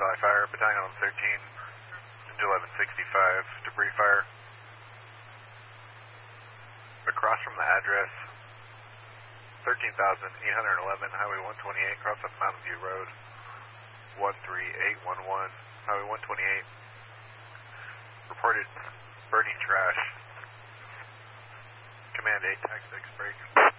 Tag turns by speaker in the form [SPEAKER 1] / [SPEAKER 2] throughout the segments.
[SPEAKER 1] Valley Fire, Battalion 13, into 1165, debris fire. Across from the address, 13,811, Highway 128, across up Mountain View Road, 13811, Highway 128. Reported burning trash. Command 8, TAC 6, break.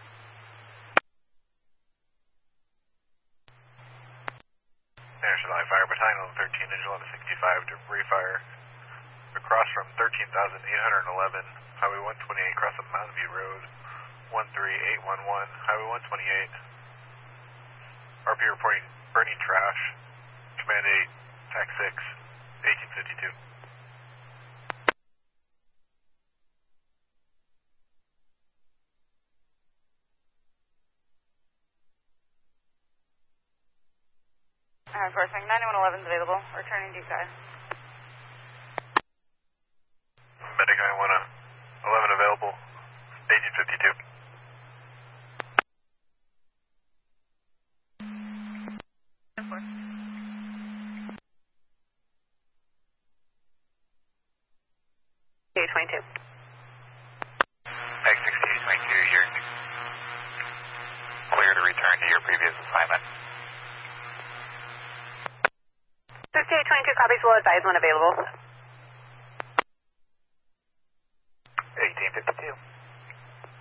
[SPEAKER 1] National Valley Fire, Battalion 13, into 1165, debris fire. Across from 13,811, Highway 128, across up Mountain View Road, 13811, Highway 128. RP reporting burning trash. Command 8, TAC 6, 1852.
[SPEAKER 2] Enforcement 9111 is available. Returning deep dive.
[SPEAKER 1] Medic 9111 available. 1852.
[SPEAKER 2] K22.
[SPEAKER 3] X-1622, you're clear to return to your previous assignment.
[SPEAKER 2] 5822 copies, will advise when available.
[SPEAKER 3] 1852.